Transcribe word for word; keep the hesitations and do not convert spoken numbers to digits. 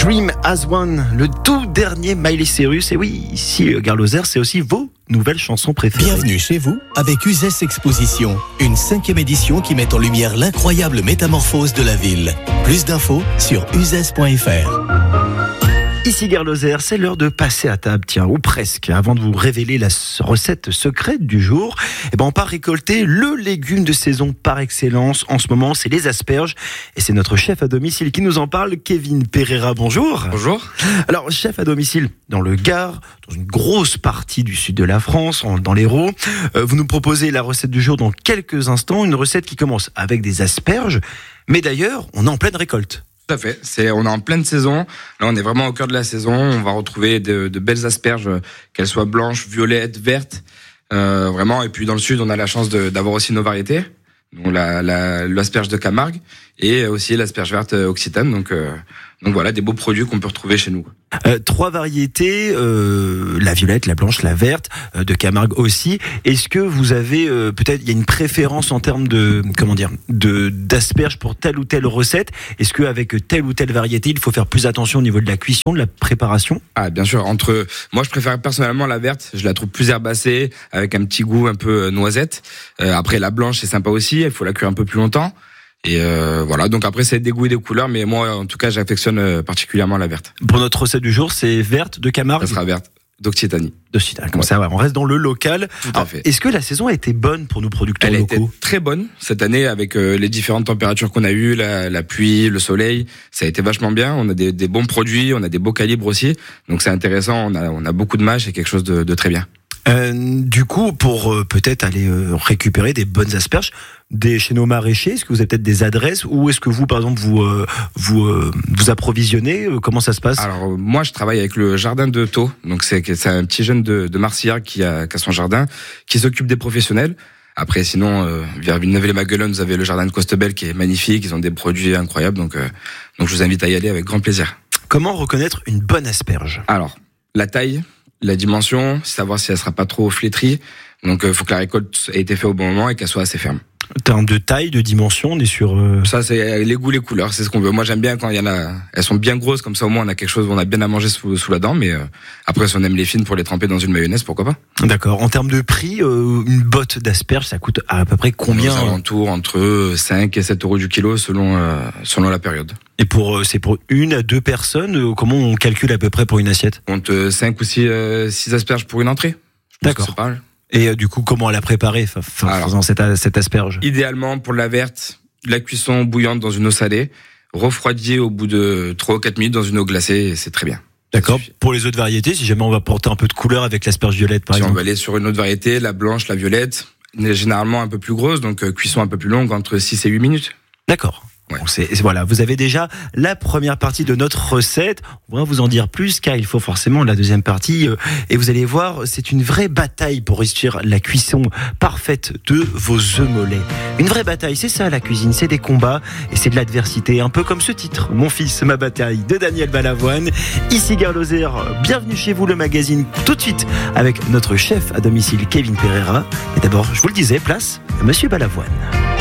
Dream as One, le tout dernier Miley Cyrus. Et oui, ici, Gare Lozère, c'est aussi vos nouvelles chansons préférées. Bienvenue chez vous avec Uzès Exposition, une cinquième édition qui met en lumière l'incroyable métamorphose de la ville. Plus d'infos sur uzès point f r. Ici Gare Lozère, c'est l'heure de passer à table, tiens, ou presque. Avant de vous révéler la recette secrète du jour, eh ben on part récolter le légume de saison par excellence. En ce moment, c'est les asperges. Et c'est notre chef à domicile qui nous en parle, Kevin Pereira. Bonjour. Bonjour. Alors, chef à domicile dans le Gard, dans une grosse partie du sud de la France, en, dans l'Hérault. Euh, vous nous proposez la recette du jour dans quelques instants. Une recette qui commence avec des asperges. Mais d'ailleurs, on est en pleine récolte. Tout à fait. C'est, on est en pleine saison. Là, on est vraiment au cœur de la saison. On va retrouver de, de belles asperges, qu'elles soient blanches, violettes, vertes, euh, vraiment. Et puis dans le sud, on a la chance de, d'avoir aussi nos variétés. Donc la, la, l'asperge de Camargue et aussi l'asperge verte occitane. Donc, euh, donc voilà, des beaux produits qu'on peut retrouver chez nous. Euh, trois variétés, euh, la violette, la blanche, la verte, euh, de Camargue aussi. Est-ce que vous avez euh, peut-être, il y a une préférence en termes de, comment dire, de d'asperges pour telle ou telle recette? Est-ce qu'avec telle ou telle variété, il faut faire plus attention au niveau de la cuisson, de la préparation? Ah, bien sûr. Entre, moi, je préfère personnellement la verte. Je la trouve plus herbacée, avec un petit goût un peu noisette. Euh, après, la blanche, c'est sympa aussi. Il faut la cuire un peu plus longtemps. Et euh, voilà, donc après c'est des goûts et des couleurs, mais moi en tout cas j'affectionne particulièrement la verte. Pour notre recette du jour, c'est verte de Camargue. Ça sera verte d'Occitanie. D'Occitanie, comme ouais. ça, ouais, on reste dans le local. Tout Alors, à fait. Est-ce que la saison a été bonne pour nos producteurs Elle locaux? Elle a été très bonne cette année avec euh, les différentes températures qu'on a eues, la, la pluie, le soleil. Ça a été vachement bien. On a des, des bons produits, on a des beaux calibres aussi. Donc c'est intéressant. On a, on a beaucoup de mâches et quelque chose de, de très bien. Euh, du coup, pour euh, peut-être aller euh, récupérer des bonnes asperges des, chez nos maraîchers, est-ce que vous avez peut-être des adresses ou est-ce que vous, par exemple, vous euh, vous, euh, vous approvisionnez? Comment ça se passe? Alors euh, moi, je travaille avec le jardin de Thau, donc c'est, c'est un petit jeune de, de Marcillargues qui a, qui a son jardin, qui s'occupe des professionnels. Après, sinon, euh, vers Villeneuve-les-Maguelones, vous avez le jardin de Costebel qui est magnifique. Ils ont des produits incroyables, donc euh, donc je vous invite à y aller avec grand plaisir. Comment reconnaître une bonne asperge? Alors, la taille, la dimension, savoir si elle sera pas trop flétrie. Donc, il euh, faut que la récolte ait été faite au bon moment et qu'elle soit assez ferme. En termes de taille, de dimension, on est sur... Euh... Ça, c'est les goûts, les couleurs, c'est ce qu'on veut. Moi, j'aime bien quand il y en a... Elles sont bien grosses, comme ça, au moins, on a quelque chose, on a bien à manger sous, sous la dent. Mais euh, après, si on aime les fines pour les tremper dans une mayonnaise, pourquoi pas? D'accord. En termes de prix, euh, une botte d'asperges, ça coûte à peu près combien? Aux alentours entre cinq et sept euros du kilo, selon, euh, selon la période. Et pour, euh, c'est pour une à deux personnes, euh, comment on calcule à peu près pour une assiette? On compte cinq ou six euh, asperges pour une entrée. D'accord. C'est pas mal. Et euh, du coup, comment la préparer, f- f- Alors, faisant cette, cette asperge? Idéalement, pour la verte, la cuisson bouillante dans une eau salée, refroidie au bout de trois ou quatre minutes dans une eau glacée, et c'est très bien. D'accord. Pour les autres variétés, si jamais on va porter un peu de couleur avec l'asperge violette, par si exemple. On va aller sur une autre variété, la blanche, la violette, généralement un peu plus grosse, donc euh, cuisson un peu plus longue, entre six et huit minutes. D'accord. Ouais. Bon, c'est, voilà, vous avez déjà la première partie de notre recette. On va vous en dire plus car il faut forcément la deuxième partie. Euh, et vous allez voir, c'est une vraie bataille pour réussir la cuisson parfaite de vos œufs mollets. Une vraie bataille, c'est ça la cuisine, c'est des combats et c'est de l'adversité. Un peu comme ce titre, Mon fils, ma bataille, de Daniel Balavoine. Ici Gare Lozère, bienvenue chez vous, le magazine, tout de suite avec notre chef à domicile Kevin Pereira. Et d'abord, je vous le disais, place à Monsieur Balavoine.